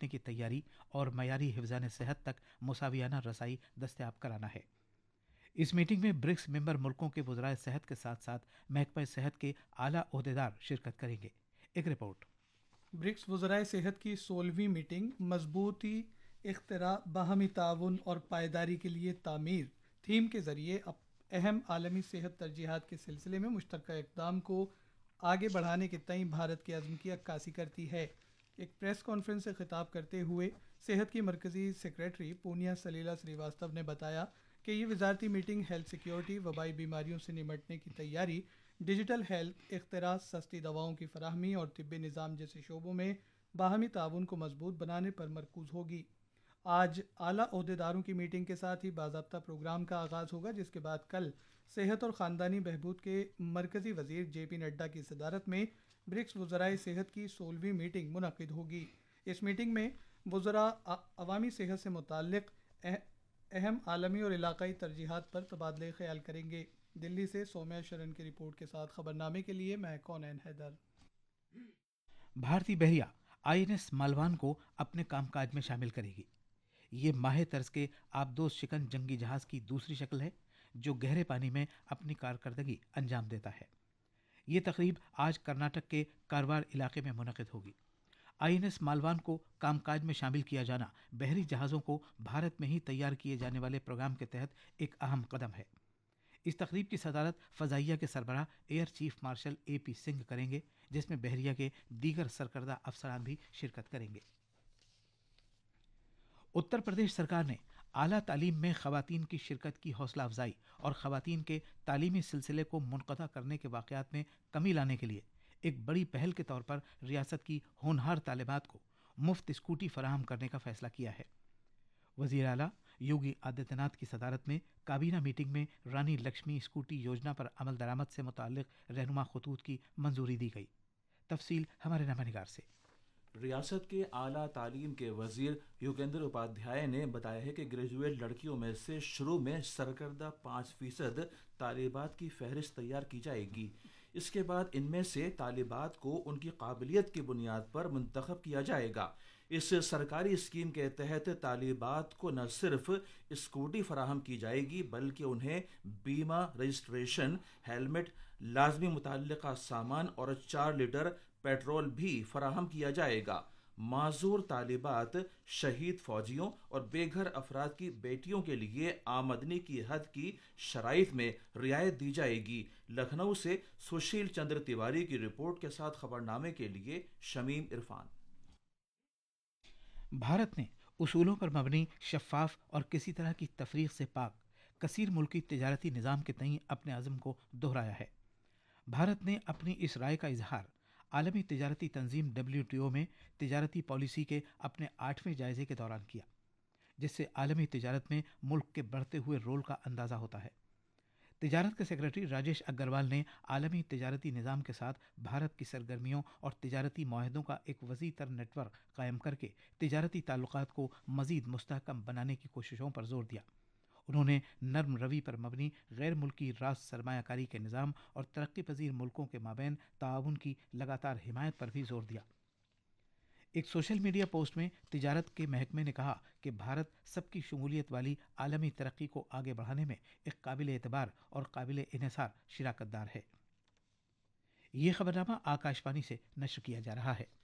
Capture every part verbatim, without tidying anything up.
निपटने की तैयारी और मयारी हिफ्ज़ान सेहत तक मुसावियाना रसाई दस्तयाब कराना है। इस मीटिंग में ब्रिक्स मेंबर मुल्कों के वज़राए सेहत के साथ साथ महकमा सेहत के आला ओहदेदार शिरकत करेंगे। एक रिपोर्ट। ब्रिक्स वज़राए सेहत की सोलहवीं मीटिंग मजबूती, इख्तिरा, बाहमी ताउन और पायदारी के लिए तामीर थीम के ज़रिए अहम आलमी सेहत तरजीहात के सिलसिले में मुश्तरका इक़दाम को आगे बढ़ाने के तय भारत के अज़्म की अक्कासी करती है। एक प्रेस कॉन्फ्रेंस से खिताब करते हुए सेहत की मरकज़ी सेक्रेटरी पूनिया सलीला श्रीवास्तव ने बताया कि ये वजारती मीटिंग हेल्थ सिक्योरिटी, वबाई बीमारियों से निमटने की तैयारी, डिजिटल हेल्थ, इख्तिरा, सस्ती दवाओं की फराहमी और तिब्बी निज़ाम जैसे शोबों में बाहमी ताउन को मजबूत बनाने पर मरकूज़ होगी। आज आला ओहदेदारों की मीटिंग के साथ ही बाज़ाब्ता प्रोग्राम का आगाज़ होगा, जिसके बाद कल सेहत और ख़ानदानी बहबूद के मरकज़ी वज़ीर जे पी नड्डा की सदारत में ब्रिक्स वज़राए सेहत की सोलहवीं मीटिंग मुनक़िद होगी। इस मीटिंग में वज़रा अवामी सेहत से मुताल्लिक़ अहम आलमी और इलाक़ाई तरजीहात पर तबादले ख्याल करेंगे। दिल्ली से सौम्या शरण की रिपोर्ट के साथ खबरनामे के लिए मैं कौनैन हैदर। भारतीय बहरिया आई एन एस मालवान को अपने कामकाज में शामिल करेगी। ये माहे तर्ज के आबदोज शिकन जंगी जहाज की दूसरी शक्ल है जो गहरे पानी में अपनी कारकर्दगी अंजाम देता है। ये तकरीब आज कर्नाटक के कारवार इलाके में मुनक़िद होगी। आई एन एस मालवान को कामकाज में शामिल किया जाना बहरी जहाज़ों को भारत में ही तैयार किए जाने वाले प्रोग्राम के तहत एक अहम कदम है। इस तकरीब की सदारत फ़ज़ाइया के सरबराह air chief marshal A P Singh करेंगे, जिसमें बहरिया के दीगर सरकर्दा अफसरान भी शिरकत करेंगे। उत्तर प्रदेश सरकार ने आला तालीम में ख़वातीन की शिरकत की हौसला अफजाई और ख़वातीन के तालीमी सिलसिले को मुनक़ता करने के वाक़यात में कमी लाने के लिए एक बड़ी पहल के तौर पर रियासत की होनहार तालिबात को मुफ्त स्कूटी फराहम करने का फैसला किया है। वज़ीर आला योगी आदित्यनाथ की सदारत में काबीना मीटिंग में रानी लक्ष्मी स्कूटी योजना पर अमल दरामद से मुताल्लिक़ रहनुमा खतूत की मंजूरी दी गई। तफसील हमारे नामानिगार से। रियासत के आला तालीम के वजीर योगेंद्र उपाध्याय ने बताया है कि ग्रेजुएट लड़कियों में से शुरू में सरकर्दा पाँच फीसद तालिबात की फहरिस्त तैयार की जाएगी। इसके बाद इनमें से तालिबात को उनकी काबिलियत की बुनियाद पर मुंतखब किया जाएगा। इस सरकारी स्कीम के तहत तालिबात को न सिर्फ स्कूटी फराहम की जाएगी बल्कि उन्हें बीमा, रजिस्ट्रेशन, हेलमेट, लाजमी मुतल्लिका सामान और चार लीटर पेट्रोल भी फराहम किया जाएगा। माजूर तालिबात शहीद फौजियों और बेघर अफराद की बेटियों के लिए आमदनी की हद की शराइत में रियायत दी जाएगी। लखनऊ से सुशील चंद्र तिवारी की रिपोर्ट के साथ खबरनामे के लिए शमीम इरफान। भारत ने उसूलों पर मबनी, शफाफ और किसी तरह की तफरीक से पाक कसीर मुल्की तिजारती निज़ाम के तईं अपने अज़्म को दोहराया है। भारत ने अपनी इस राय का इजहार आलमी तिजारती तंजीम डब्ल्यू टी ओ में तिजारती पॉलिसी के अपने आठवें जायजे के दौरान किया, जिससे आलमी तिजारत में मुल्क के बढ़ते हुए रोल का अंदाज़ा होता है। तिजारत के सेक्रेटरी राजेश अग्रवाल ने आलमी तिजारती निज़ाम के साथ भारत की सरगर्मियों और तिजारती माहदों का एक वसी तर नेटवर्क कायम करके तिजारती ताल्लुकात को मज़ीद मुस्तहकम बनाने की कोशिशों पर जोर दिया। उन्होंने नर्म रवि पर मबनी गैर मुल्की रास सरमायाकारी के निज़ाम और तरक्की पजीर मुल्कों के माबैन ताउन की लगातार हिमायत पर भी जोर दिया। एक सोशल मीडिया पोस्ट में तिजारत के महकमे ने कहा कि भारत सबकी शमूलियत वाली आलमी तरक्की को आगे बढ़ाने में एक काबिल एतबार और काबिल इन्हिसार शिराकतदार है। ये खबरनामा आकाशवाणी से नश्र किया जा रहा है।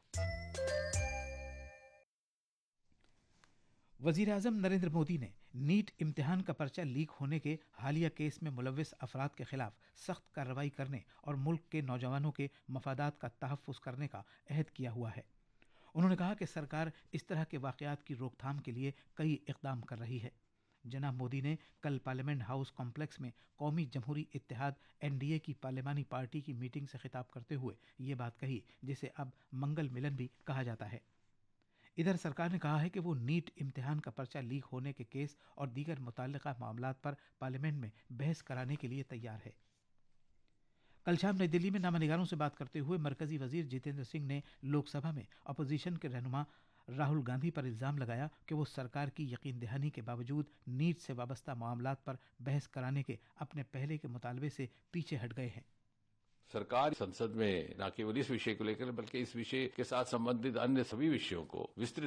वज़ीर आज़म नरेंद्र मोदी ने नीट इम्तिहान का पर्चा लीक होने के हालिया केस में मुलव्विस अफराद के खिलाफ सख्त कार्रवाई करने और मुल्क के नौजवानों के मफादात का तहफ़्फ़ुज़ करने का अहद किया हुआ है। उन्होंने कहा कि सरकार इस तरह के वाक़यात की रोकथाम के लिए कई इक़दाम कर रही है। जनाब मोदी ने कल पार्लियामेंट हाउस कॉम्प्लेक्स में कौमी जमहूरी इत्तेहाद एन डी ए की पार्लिमानी पार्टी की मीटिंग से खिताब करते हुए ये बात कही, जिसे अब मंगल मिलन भी कहा जाता है। इधर सरकार ने कहा है कि वो नीट इम्तिहान का पर्चा लीक होने के केस और दीगर मुताल्लिका मामलात पर पार्लियामेंट में बहस कराने के लिए तैयार है। कल शाम नई दिल्ली में नामानिगारों से बात करते हुए मरकजी वजीर जितेंद्र सिंह ने लोकसभा में अपोजिशन के रहनुमा राहुल गांधी पर इल्ज़ाम लगाया कि वो सरकार की यकीन दहानी के बावजूद नीट से वाबस्ता मामलात पर बहस कराने के अपने पहले के मुतालबे से पीछे हट गए हैं। सरकार संसद में न केवल इस विषय को लेकर बल्कि इस विषय के साथ संबंधित अन्य सभी विषयों को विस्तृत